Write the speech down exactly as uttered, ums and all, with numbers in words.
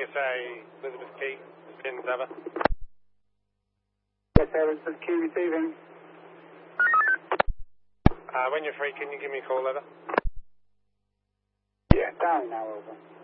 S A, Elizabeth Key, Spins Ever. Yes, sir, Elizabeth Key receiving. Uh, when you're free, can you give me a call, Ever? Yeah, down now, over.